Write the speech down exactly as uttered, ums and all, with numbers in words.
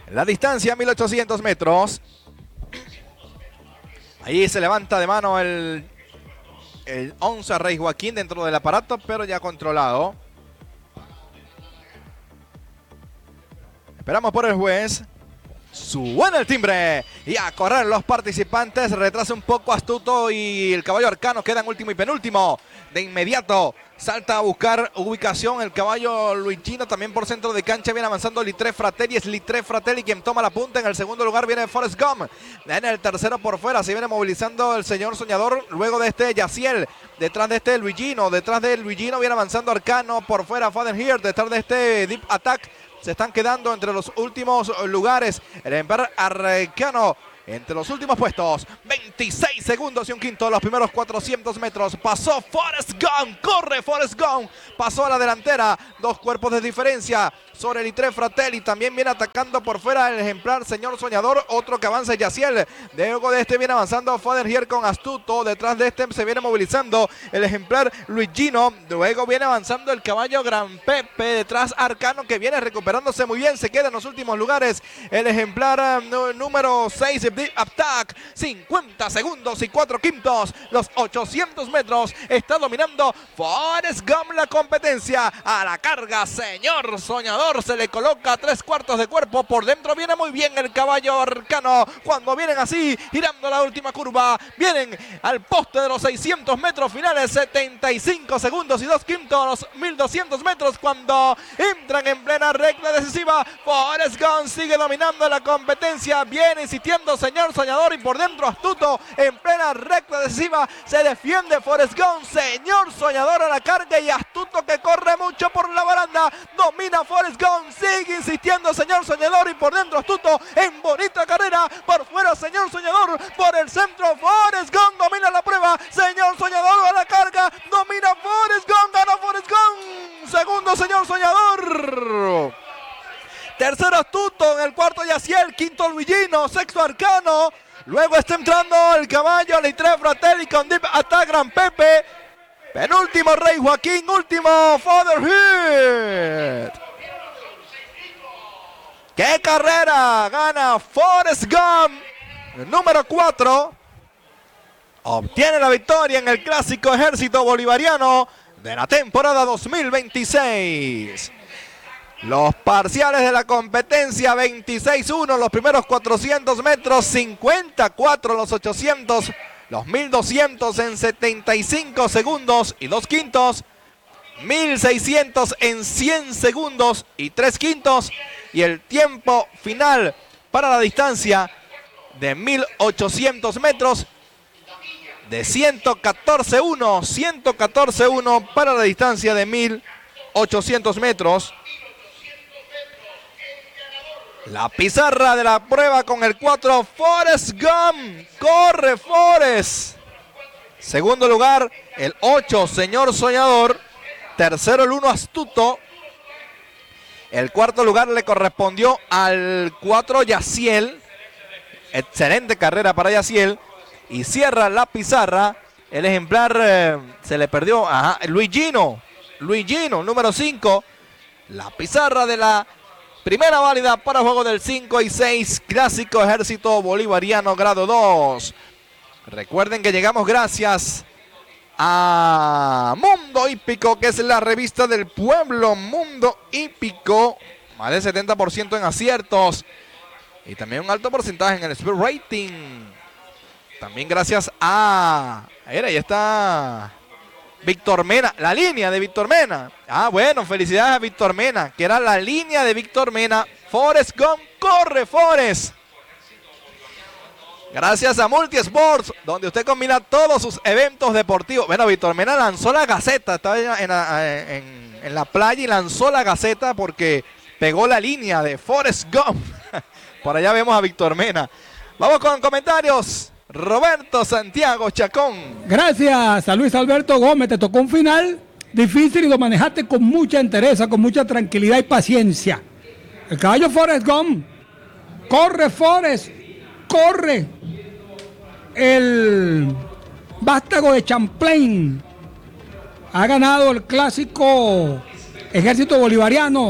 La distancia, mil ochocientos metros. Ahí se levanta de mano el, el once Rey Joaquín dentro del aparato, pero ya controlado. Esperamos por el juez. Suena el timbre y a correr los participantes. Retrasa un poco Astuto y el caballo Arcano queda en último y penúltimo. De inmediato salta a buscar ubicación el caballo Luigino. También por centro de cancha viene avanzando Litre Fratelli. Es Litre Fratelli quien toma la punta. En el segundo lugar viene Forrest Gump. En el tercero por fuera se viene movilizando el señor Soñador. Luego de este Yaciel. Detrás de este Luigino. Detrás de Luigino viene avanzando Arcano. Por fuera Father Here. Detrás de este Deep Attack. Se están quedando entre los últimos lugares. El Emperor Arcano entre los últimos puestos. veintiséis segundos y un quinto. Los primeros cuatrocientos metros. Pasó Forrest Gump. Corre Forrest Gump. Pasó a la delantera. Dos cuerpos de diferencia sobre el Litre Fratelli. También viene atacando por fuera el ejemplar Señor Soñador. Otro que avanza Yaciel. Luego de este viene avanzando Father Here con Astuto. Detrás de este se viene movilizando el ejemplar Luigino. Luego viene avanzando el caballo Gran Pepe. Detrás Arcano que viene recuperándose muy bien. Se queda en los últimos lugares el ejemplar uh, número seis. Deep Attack, cincuenta segundos y cuatro quintos, los ochocientos metros, está dominando Forrest Gump la competencia, a la carga Señor Soñador, se le coloca tres cuartos de cuerpo, por dentro viene muy bien el caballo Arcano, cuando vienen así, girando la última curva, vienen al poste de los seiscientos metros finales, setenta y cinco segundos y dos quintos, los mil doscientos metros, cuando entran en plena recta decisiva, Forrest Gump sigue dominando la competencia, viene insistiendo Señor Soñador y por dentro Astuto en plena recta decisiva se defiende Forrest Gump, Señor Soñador a la carga y Astuto que corre mucho por la baranda, domina Forrest Gump, sigue insistiendo Señor Soñador y por dentro Astuto en bonita carrera, por fuera Señor Soñador, por el centro Forrest Gump domina la prueba, Señor Soñador a la carga, domina Forrest Gump, gana Forrest Gump, segundo Señor Soñador. Tercero Astuto, en el cuarto Yaciel, quinto Luigino, sexto Arcano. Luego está entrando el caballo Litre Fratelli con Deep Attack Gran Pepe. Penúltimo Rey Joaquín, último Father Heat. ¡Qué carrera! Gana Forrest Gump, el número cuatro. Obtiene la victoria en el clásico Ejército Bolivariano de la temporada dos mil veintiséis. Los parciales de la competencia, veintiséis uno los primeros cuatrocientos metros, cincuenta y cuatro los ochocientos, los mil doscientos en setenta y cinco segundos y dos quintos, mil seiscientos en cien segundos y tres quintos, y el tiempo final para la distancia de mil ochocientos metros de ciento catorce uno, ciento catorce uno para la distancia de mil ochocientos metros. La pizarra de la prueba con el cuatro, Forrest Gump, corre Forrest. Segundo lugar, el ocho, Señor Soñador. Tercero, el uno, Astuto. El cuarto lugar le correspondió al cuatro, Yaciel. Excelente carrera para Yaciel. Y cierra la pizarra. El ejemplar eh, se le perdió. Ajá, Luigino. Luigino, número cinco. La pizarra de la primera válida para juego del cinco y seis, Clásico Ejército Bolivariano grado dos. Recuerden que llegamos gracias a Mundo Hípico, que es la revista del pueblo. Mundo Hípico, más del setenta por ciento en aciertos y también un alto porcentaje en el Speed Rating. También gracias a... Ahí está Víctor Mena, la línea de Víctor Mena. Ah, bueno, felicidades a Víctor Mena, que era la línea de Víctor Mena. Forrest Gump, corre Forrest. Gracias a Multisports, donde usted combina todos sus eventos deportivos. Bueno, Víctor Mena lanzó la gaceta, estaba en la, en, en la playa y lanzó la gaceta porque pegó la línea de Forrest Gump. Por allá vemos a Víctor Mena. Vamos con comentarios. Roberto Santiago Chacón. Gracias a Luis Alberto Gómez, te tocó un final difícil y lo manejaste con mucha entereza, con mucha tranquilidad y paciencia. El caballo Forrest Gump, corre Forrest, corre. El vástago de Champlain ha ganado el clásico Ejército Bolivariano